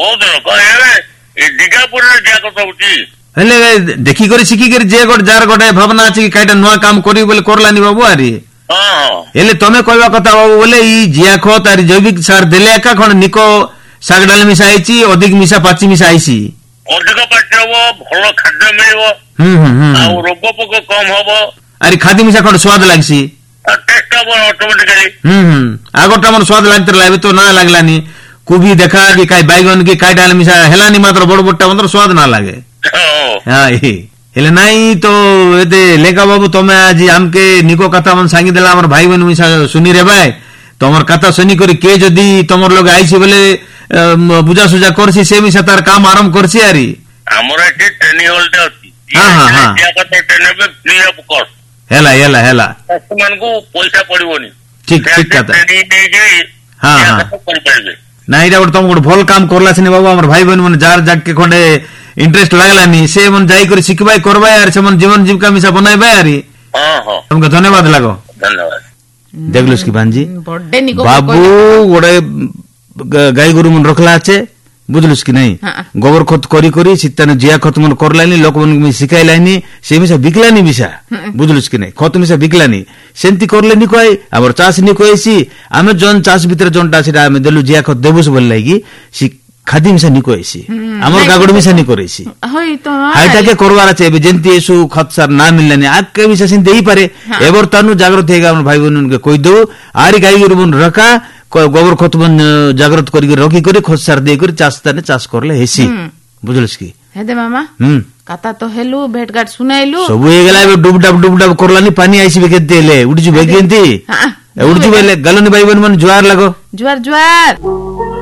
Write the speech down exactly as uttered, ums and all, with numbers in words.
बहुत लोक दिगापुर हेले देखी कर शिखी कर जे गोटे जार गोटे भावना अच्छी कि कईटा नुआ काम करी बोले करलानी बाबू आरी हेले तमे कहवा कथा बाबू बोले ई जिया खत आर जैविक सार देले एका खण निको साग डाल मिसा आईची अधिक मिसा पाची मिसा आईची अधिक पाची हबो भलो खाद्य मिलबो हम्म हम्म आ रोग पोक कम हबो अरे खाद्य मिसा खण स्वाद लागसी टेस्ट हबो ऑटोमेटिकली हम्म हम्म आगोटा मन स्वाद लागत लाबे तो ना लागलानी कोबी देखा कि काई बैगन की काई डाल मिसा हेलानी मात्र बड़ बड़टा मतलब स्वाद ना लागे हां ई हेले नाही तो एते लेका बाबू तमे आज हमके निको कथा मन सांगी देला हमर भाई बहन मिसा सुनी रे भाई तमर कथा सुनी कर के जदी तमर लोग आइसी बोले बुझा सुजा करसी से मिसा तार काम आरंभ करसी आरी हमर एटे ट्रेनिंग होल्डर अछि हां हां हां या कथा ट्रेनिंग में free of cost Hella Hella Hella customer को पैसा पड़िबोनी ठीक ठीक कथा ट्रेनिंग दे जे हां हां कर परबे ना इरा तुम गोटे भल काम करला सिने बाबू हमर भाई बहन मन जार जाग के खंडे इंटरेस्ट लागलानी से मन जाई कर सिखबाई करबाई यार से मन जीवन जीविका मिसा बनाइबाई यारी हां हां तुमको धन्यवाद लागो धन्यवाद देखलुस की भांजी बर्थडे निको बाबू गोटे गाय गरु मन रखला আছে बुझलुस की नहीं गोबर खत करी करी सितान जिया खत मन करलानी लोक मन में सिखाइलानी से मिसा बिकलानी मिसा बुझलुस की नहीं खत मिसा बिकलानी सेंती करलेनी कोई हमर चास नि कोइसी आमे जन चास भीतर जनटा सेटा आमे देलु जिया खत देबुस बोल लागी सी खादी मिसा नि कोइसी हमर गागड़ मिसा नि करैसी हई तो हाइटा के करवार আছে एबे जेंती एसु खत सार ना मिललानी आके मिसा सिन देई पारे एबर तानु जागृत हेगा हमर भाई बहन के कोइ दो आरी गाय गरु मन रखा गोबर खत बन जागृत करी रखी करी खत सार दे करी चास ताने चास करले हेसी बुझलस की हेदे मामा हम कथा तो हेलु भेट घाट सुनाइलु सब हे गेला डुब डब डुब डब करलानी पानी आइसी बेके देले उडजु बेगेंती उडजु बेले गलनी भाई बहन मन जुआर लगो जुआर जुआर